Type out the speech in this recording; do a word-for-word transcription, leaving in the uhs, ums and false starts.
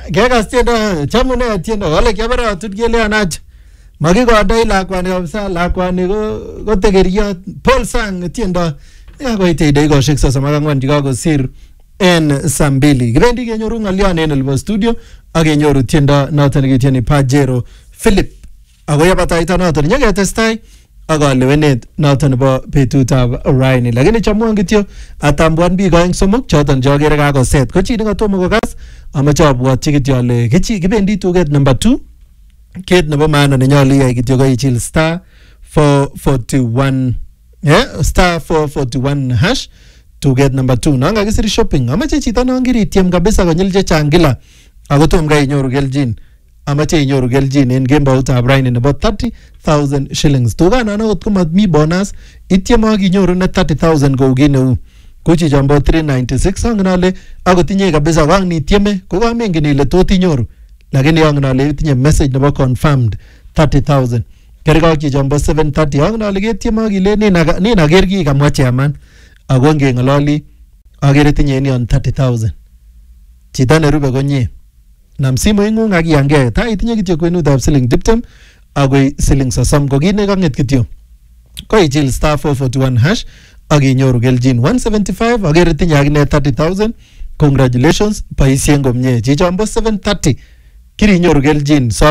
kekas tiendo chamune tiendo wale kyabara tut kele anach makikondoi lakwani kabisa lakwani ko ko tegeriot Paul Sang tiendo yakoite dakikoshek sosom ak ang'wan chekakosir en saa mbili kibendi kenyoru ng'olyon en olebo studio ak kenyoru tiendo noton nekitieni Pajero Philip ako yebataita noton nyeketestai ak kalewenet noton nebo betutab raini lakini chamwan kityo atambuan biik oeng somok choton chokere kakoset ko chi nekatomo kokas amache abwotyi kityo ale kibendi tuget number two kit nebo maana nenyolu iyai kityo ko ichil star four forty-one yeah star four forty-one hash tuget number two non kakisir shopping amache chito non kiritiem kabisa konyil chechang kila ako tom kai inyoru keljin amache inyoru keljin en kemboutab raini nebo thirty thousand shillings tuganan akot komami bonus itiem ak inyoru ne thirty thousand kou kit neu kuchi jambo three ninety-six angen ale akot inye kabisa wang ni tieme ko kamengen ile tot inyoru lakini angen ale itinye message nebo confirmed thirty thousand kerga ki jambo seven thirty angen ale ketiem ak ile ni nager ki kamwa chairman ako ngengololi agere tinye ni on thirty thousand chito nerube konye nam simoing'ung ak iyange ta itinye kityo kwenutab siling tiptem akoi siling sosom ko kit nekang'et kityo ko ichil star four forty-one hash ak inyoru keljin one seventy-five agere tinye akine thirty thousand congratulations boisien komye chichombo seven thirty kirinyoru keljin so